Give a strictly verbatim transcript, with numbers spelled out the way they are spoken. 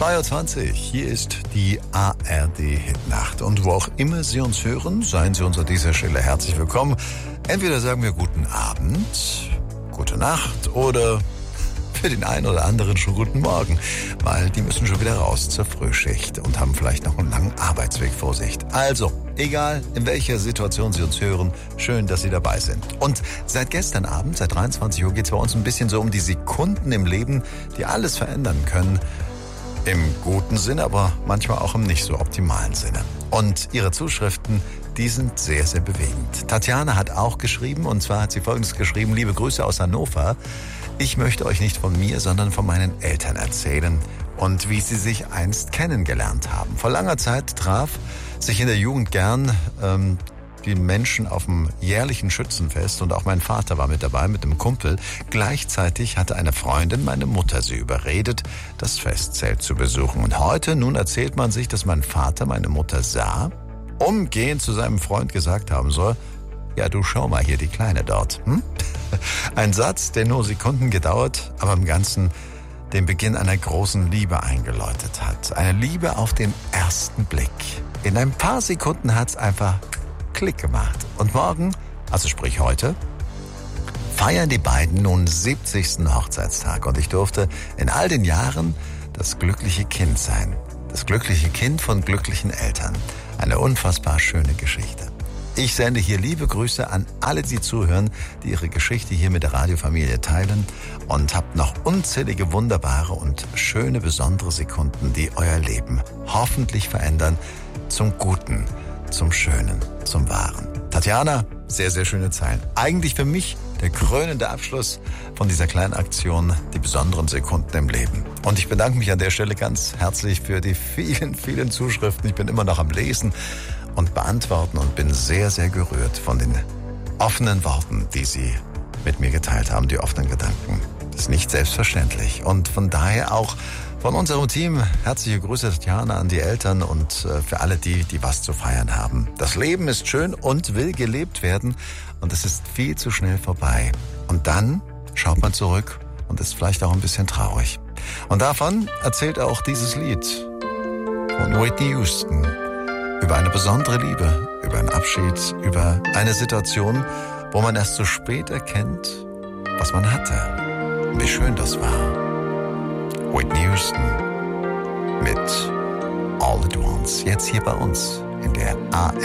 zwei Uhr zwanzig, hier ist die A R D-Hitnacht. Und wo auch immer Sie uns hören, seien Sie uns an dieser Stelle herzlich willkommen. Entweder sagen wir guten Abend, gute Nacht oder für den einen oder anderen schon guten Morgen, weil die müssen schon wieder raus zur Frühschicht und haben vielleicht noch einen langen Arbeitsweg vor sich. Also, egal in welcher Situation Sie uns hören, schön, dass Sie dabei sind. Und seit gestern Abend, seit dreiundzwanzig Uhr, geht es bei uns ein bisschen so um die Sekunden im Leben, die alles verändern können. Im guten Sinne, aber manchmal auch im nicht so optimalen Sinne. Und Ihre Zuschriften, die sind sehr, sehr bewegend. Tatjana hat auch geschrieben, und zwar hat sie Folgendes geschrieben: Liebe Grüße aus Hannover. Ich möchte euch nicht von mir, sondern von meinen Eltern erzählen und wie sie sich einst kennengelernt haben. Vor langer Zeit traf sich in der Jugend gern ähm, die Menschen auf dem jährlichen Schützenfest und auch mein Vater war mit dabei, mit einem Kumpel. Gleichzeitig hatte eine Freundin, meine Mutter, sie überredet, das Festzelt zu besuchen. Und heute, nun erzählt man sich, dass mein Vater meine Mutter sah, umgehend zu seinem Freund gesagt haben soll: Ja, du schau mal hier, die Kleine dort. Hm? Ein Satz, der nur Sekunden gedauert, aber im Ganzen den Beginn einer großen Liebe eingeläutet hat. Eine Liebe auf den ersten Blick. In ein paar Sekunden hat's einfach Klick gemacht. Und morgen, also sprich heute, feiern die beiden nun siebzigsten Hochzeitstag. Und ich durfte in all den Jahren das glückliche Kind sein. Das glückliche Kind von glücklichen Eltern. Eine unfassbar schöne Geschichte. Ich sende hier liebe Grüße an alle, die zuhören, die ihre Geschichte hier mit der Radiofamilie teilen, und habt noch unzählige wunderbare und schöne, besondere Sekunden, die euer Leben hoffentlich verändern zum Guten, zum Schönen, zum Wahren. Tatjana, sehr, sehr schöne Zeilen. Eigentlich für mich der krönende Abschluss von dieser kleinen Aktion, die besonderen Sekunden im Leben. Und ich bedanke mich an der Stelle ganz herzlich für die vielen, vielen Zuschriften. Ich bin immer noch am Lesen und beantworten und bin sehr, sehr gerührt von den offenen Worten, die Sie mit mir geteilt haben, die offenen Gedanken. Das ist nicht selbstverständlich. Und von daher auch von unserem Team herzliche Grüße, Tatjana, an die Eltern und äh, für alle die, die was zu feiern haben. Das Leben ist schön und will gelebt werden und es ist viel zu schnell vorbei. Und dann schaut man zurück und ist vielleicht auch ein bisschen traurig. Und davon erzählt auch dieses Lied von Whitney Houston über eine besondere Liebe, über einen Abschied, über eine Situation, wo man erst so spät erkennt, was man hatte und wie schön das war. Whitney Houston mit All at Once, jetzt hier bei uns in der A R D.